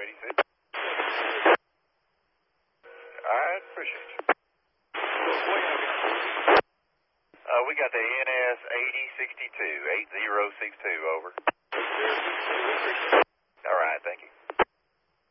286. All right, appreciate you. We got the NS 8062, 8062, over.